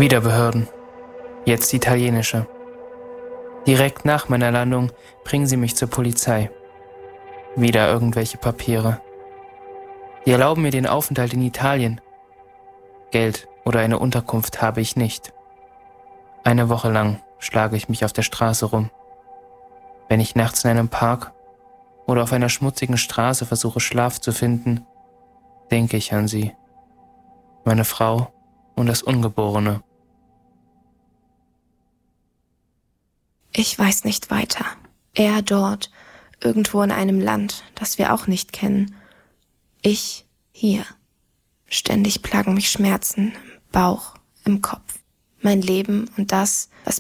Wieder Behörden. Jetzt italienische. Direkt nach meiner Landung bringen sie mich zur Polizei. Wieder irgendwelche Papiere. Die erlauben mir den Aufenthalt in Italien. Geld oder eine Unterkunft habe ich nicht. Eine Woche lang schlage ich mich auf der Straße rum. Wenn ich nachts in einem Park oder auf einer schmutzigen Straße versuche, Schlaf zu finden, denke ich an sie. Meine Frau und das Ungeborene. Ich weiß nicht weiter. Er dort, irgendwo in einem Land, das wir auch nicht kennen. Ich hier. Ständig plagen mich Schmerzen im Bauch, im Kopf. Mein Leben und das, was